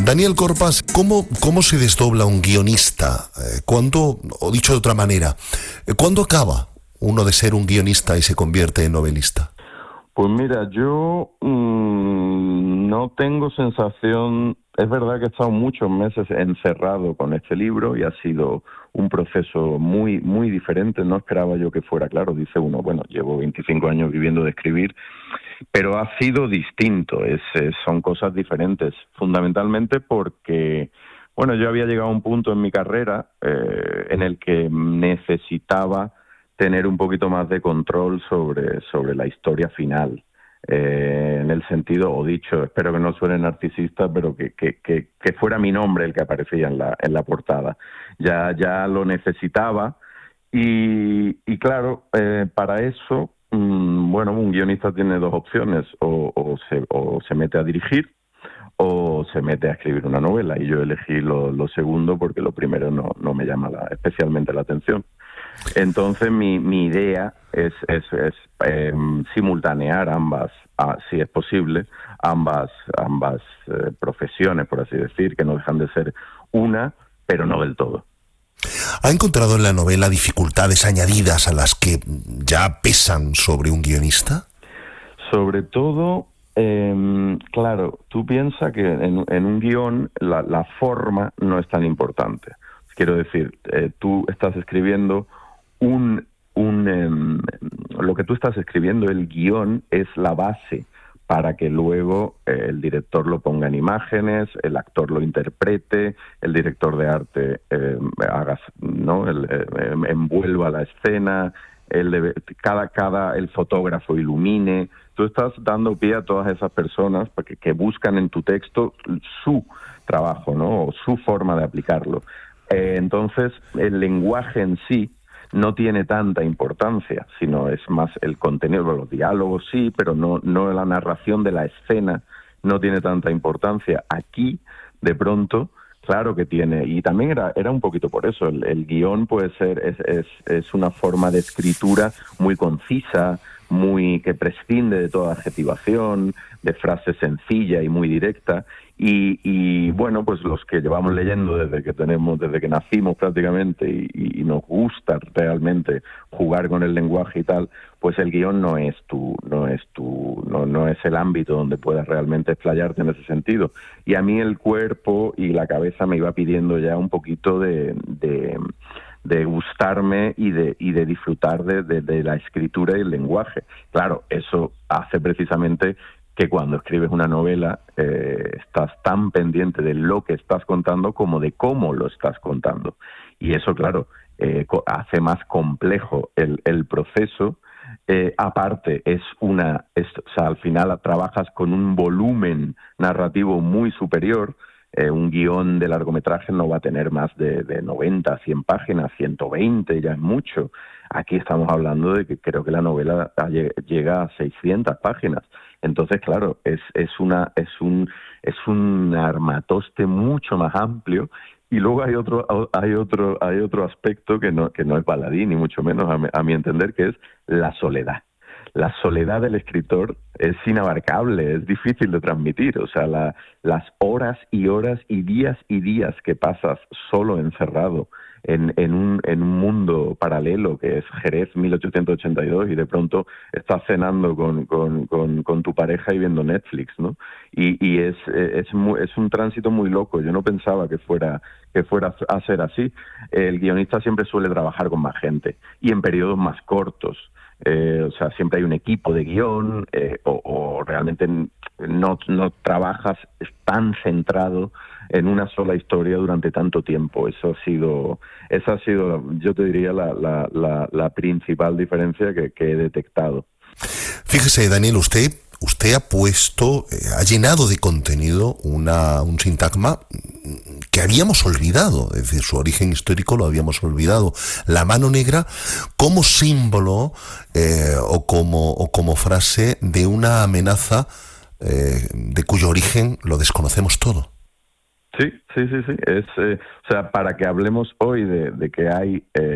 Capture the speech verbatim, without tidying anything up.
Daniel Corpas, ¿cómo, cómo se desdobla un guionista? Eh, ¿Cuándo, o dicho de otra manera, eh, ¿cuándo acaba uno de ser un guionista y se convierte en novelista? Pues mira, yo mmm, no tengo sensación. Es verdad que he estado muchos meses encerrado con este libro y ha sido un proceso muy muy diferente. No esperaba yo que fuera, claro, dice uno, bueno, llevo veinticinco años viviendo de escribir, pero ha sido distinto, es, es, son cosas diferentes, fundamentalmente porque, bueno, yo había llegado a un punto en mi carrera eh, en el que necesitaba tener un poquito más de control sobre, sobre la historia final. Eh, en el sentido, o dicho, espero que no suene narcisista, pero que, que, que, que fuera mi nombre el que aparecía en la, en la portada. Ya, ya lo necesitaba y, y claro, eh, para eso, mmm, bueno, un guionista tiene dos opciones, o, o, se, o se mete a dirigir o se mete a escribir una novela, y yo elegí lo, lo segundo porque lo primero no, no me llama la, especialmente la atención. Entonces mi, mi idea es, es, es eh, simultanear ambas, ah, si es posible, ambas, ambas eh, profesiones, por así decir, que no dejan de ser una, pero no del todo. ¿Ha encontrado en la novela dificultades añadidas a las que ya pesan sobre un guionista? Sobre todo, eh, claro, tú piensas que en, en un guión la, la forma no es tan importante. Quiero decir, eh, tú estás escribiendo un... un eh, lo que tú estás escribiendo, el guión, es la base para que luego eh, el director lo ponga en imágenes, el actor lo interprete, el director de arte eh, haga, ¿no? el, eh, envuelva la escena, el de, cada, cada, el fotógrafo ilumine. Tú estás dando pie a todas esas personas para que, que buscan en tu texto su trabajo, ¿no? O su forma de aplicarlo. Eh, entonces, el lenguaje en sí no tiene tanta importancia, sino es más el contenido, los diálogos sí, pero no, no la narración de la escena no tiene tanta importancia. Aquí, de pronto, claro que tiene, y también era, era un poquito por eso, el, el guión puede ser, es, es, es una forma de escritura muy concisa, muy que prescinde de toda adjetivación, de frase sencilla y muy directa, y, y bueno, pues los que llevamos leyendo desde que tenemos, desde que nacimos prácticamente, y, y nos gusta realmente jugar con el lenguaje y tal, pues el guión no es tu, no es tu, no, no es el ámbito donde puedas realmente explayarte en ese sentido. Y a mí el cuerpo y la cabeza me iba pidiendo ya un poquito de, de de gustarme y de y de disfrutar de, de, de la escritura y el lenguaje. Claro, eso hace precisamente que cuando escribes una novela eh, estás tan pendiente de lo que estás contando como de cómo lo estás contando. Y eso, claro, eh, hace más complejo el, el proceso. Eh, aparte, es una, es, o sea, al final trabajas con un volumen narrativo muy superior. Eh, un guión de largometraje no va a tener más de, de noventa, cien páginas, ciento veinte ya es mucho. Aquí estamos hablando de que creo que la novela llega a seiscientas páginas. Entonces, claro, es, es, una, es, un, es un armatoste mucho más amplio. Y luego hay otro, hay otro, hay otro aspecto que no, que no es baladí, ni mucho menos a mi, a mi entender, que es la soledad. La soledad del escritor es inabarcable, es difícil de transmitir. O sea, la, las horas y horas y días y días que pasas solo encerrado en, en, un, en un mundo paralelo que es Jerez mil ochocientos ochenta y dos, y de pronto estás cenando con, con, con, con tu pareja y viendo Netflix, ¿no? Y, y es, es, muy, es un tránsito muy loco. Yo no pensaba que fuera, que fuera a ser así. El guionista siempre suele trabajar con más gente y en periodos más cortos. Eh, o sea, siempre hay un equipo de guión eh, o, o realmente no, no trabajas tan centrado en una sola historia durante tanto tiempo. Eso ha sido, esa ha sido, yo te diría, la, la, la, la principal diferencia que, que he detectado. Fíjese, Daniel, usted usted ha puesto, eh, ha llenado de contenido una, un sintagma que habíamos olvidado, es decir, su origen histórico lo habíamos olvidado. La mano negra como símbolo eh, o, como, o como frase de una amenaza eh, de cuyo origen lo desconocemos todo. Sí, sí, sí, sí. Es, eh, o sea, para que hablemos hoy de, de que hay eh,